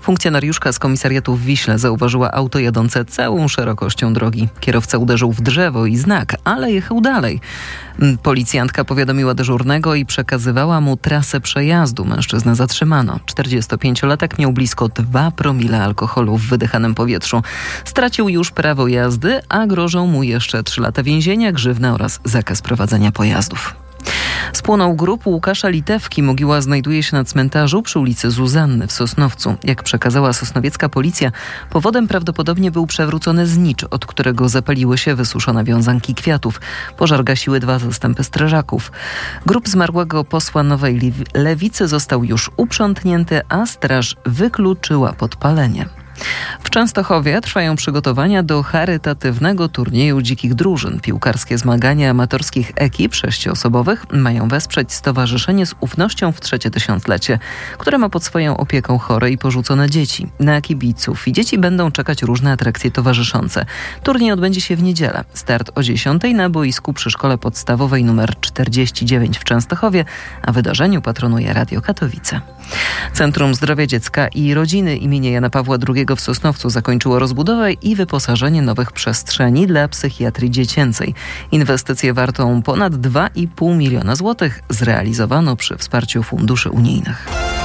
Funkcjonariuszka z komisariatu w Wiśle zauważyła auto jadące całą szerokością drogi. Kierowca uderzył w drzewo i znak, ale jechał dalej. Policjantka powiadomiła dyżurnego i przekazywała mu trasę przejazdu. Mężczyznę zatrzymano. 45-latek miał blisko 2 promile alkoholu w wydychanym powietrzu. Stracił już prawo jazdy, a grożą mu jeszcze 3 lata więzienia, grzywna oraz zakaz prowadzenia pojazdów. Spłonął grób Łukasza Litewki. Mogiła znajduje się na cmentarzu przy ulicy Zuzanny w Sosnowcu. Jak przekazała sosnowiecka policja, powodem prawdopodobnie był przewrócony znicz, od którego zapaliły się wysuszone wiązanki kwiatów. Pożar gasiły 2 zastępy strażaków. Grób zmarłego posła Nowej Lewicy został już uprzątnięty, a straż wykluczyła podpalenie. W Częstochowie trwają przygotowania do charytatywnego turnieju dzikich drużyn. Piłkarskie zmagania amatorskich ekip 6-osobowych mają wesprzeć Stowarzyszenie z Ufnością w 3. tysiąclecie, które ma pod swoją opieką chore i porzucone dzieci. Na kibiców i dzieci będą czekać różne atrakcje towarzyszące. Turniej odbędzie się w niedzielę. Start o 10:00 na boisku przy Szkole Podstawowej nr 49 w Częstochowie, a wydarzeniu patronuje Radio Katowice. Centrum Zdrowia Dziecka i Rodziny imienia Jana Pawła II w Sosnowcu zakończyło rozbudowę i wyposażenie nowych przestrzeni dla psychiatrii dziecięcej. Inwestycję wartą ponad 2,5 miliona złotych zrealizowano przy wsparciu funduszy unijnych.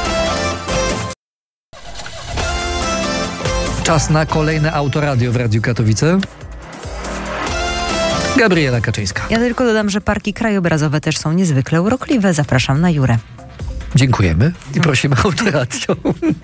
Czas na kolejne Autoradio w Radiu Katowice. Gabriela Kaczyńska. Ja tylko dodam, że parki krajobrazowe też są niezwykle urokliwe. Zapraszam na Jurę. Dziękujemy i prosimy Autoradio.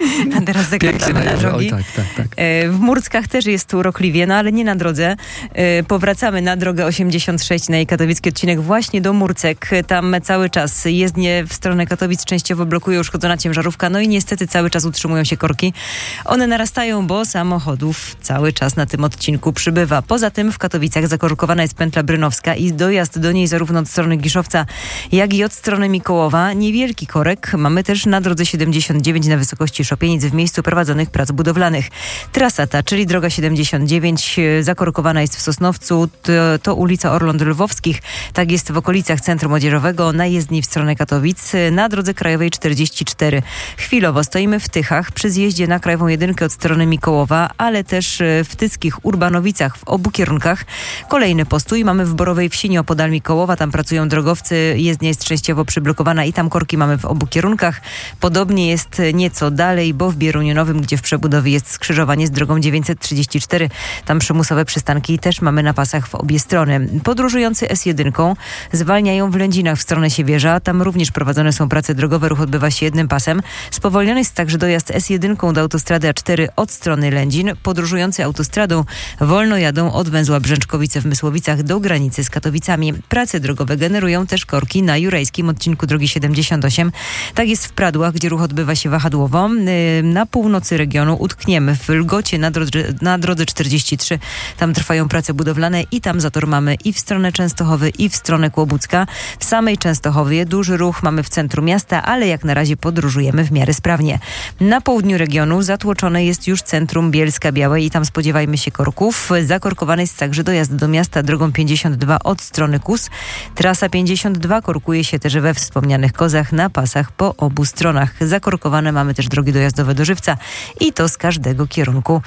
A teraz zaglądamy na drogi. Oj, tak. W Murckach też jest urokliwie, no ale nie na drodze. Powracamy na drogę 86 na jej katowicki odcinek właśnie do Murcek. Tam cały czas jezdnie w stronę Katowic częściowo blokuje uszkodzona ciężarówka, no i niestety cały czas utrzymują się korki. One narastają, bo samochodów cały czas na tym odcinku przybywa. Poza tym w Katowicach zakorkowana jest pętla brynowska i dojazd do niej zarówno od strony Giszowca, jak i od strony Mikołowa. Niewielki korek mamy też na drodze 79 na wysokości Szopienic w miejscu prowadzonych prac budowlanych. Trasa ta, czyli droga 79, zakorkowana jest w Sosnowcu. To ulica Orląt Lwowskich. Tak jest w okolicach Centrum Młodzieżowego na jezdni w stronę Katowic. Na drodze krajowej 44. Chwilowo stoimy w Tychach przy zjeździe na krajową 1 od strony Mikołowa, ale też w Tyckich Urbanowicach w obu kierunkach. Kolejny postój mamy w Borowej Wsi nieopodal Mikołowa. Tam pracują drogowcy. Jezdnia jest częściowo przyblokowana i tam korki mamy w obu kierunkach. Podobnie jest nieco dalej, bo w Bieruniu Nowym, gdzie w przebudowie jest skrzyżowanie z drogą 934, tam przymusowe przystanki też mamy na pasach w obie strony. Podróżujący S1 zwalniają w Lędzinach w stronę Siewierza. Tam również prowadzone są prace drogowe. Ruch odbywa się jednym pasem. Spowolniony jest także dojazd S1 do autostrady A4 od strony Lędzin. Podróżujący autostradą wolno jadą od węzła Brzęczkowice w Mysłowicach do granicy z Katowicami. Prace drogowe generują też korki na jurajskim odcinku drogi 78. Tak jest w Pradłach, gdzie ruch odbywa się wahadłowo. Na północy regionu utkniemy w Lgocie na drodze 43. Tam trwają prace budowlane i tam zator mamy i w stronę Częstochowy, i w stronę Kłobucka. W samej Częstochowie duży ruch mamy w centrum miasta, ale jak na razie podróżujemy w miarę sprawnie. Na południu regionu zatłoczone jest już centrum Bielska-Białej i tam spodziewajmy się korków. Zakorkowany jest także dojazd do miasta drogą 52 od strony Kus. Trasa 52 korkuje się też we wspomnianych Kozach na pasach po obu stronach. Zakorkowane mamy też drogi dojazdowe do Żywca i to z każdego kierunku.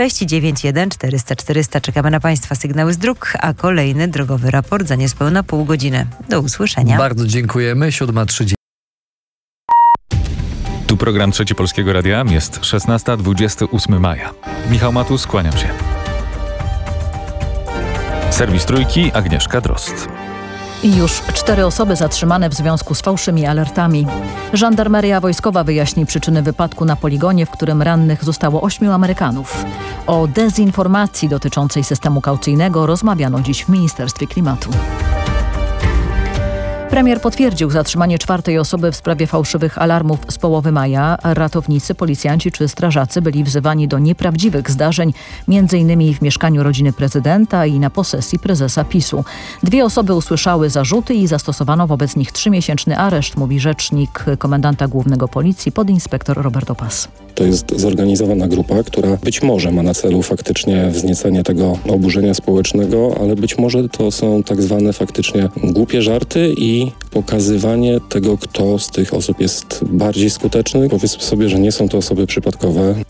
691 400 400. Czekamy na Państwa sygnały z dróg, a kolejny drogowy raport za niespełna pół godziny. Do usłyszenia. Bardzo dziękujemy. 7:30. Tu program Trzeci Polskiego Radia. Jest 16:28 maja. Michał Matus, kłaniam się. Serwis Trójki, Agnieszka Drozd. Już 4 osoby zatrzymane w związku z fałszywymi alertami. Żandarmeria wojskowa wyjaśni przyczyny wypadku na poligonie, w którym rannych zostało 8 Amerykanów. O dezinformacji dotyczącej systemu kaucyjnego rozmawiano dziś w Ministerstwie Klimatu. Premier potwierdził zatrzymanie 4. osoby w sprawie fałszywych alarmów z połowy maja. Ratownicy, policjanci czy strażacy byli wzywani do nieprawdziwych zdarzeń, m.in. w mieszkaniu rodziny prezydenta i na posesji prezesa PiS-u. 2 osoby usłyszały zarzuty i zastosowano wobec nich 3-miesięczny areszt, mówi rzecznik komendanta głównego policji, podinspektor Robert Opas. To jest zorganizowana grupa, która być może ma na celu faktycznie wzniecenie tego oburzenia społecznego, ale być może to są tak zwane faktycznie głupie żarty i pokazywanie tego, kto z tych osób jest bardziej skuteczny. Powiedzmy sobie, że nie są to osoby przypadkowe.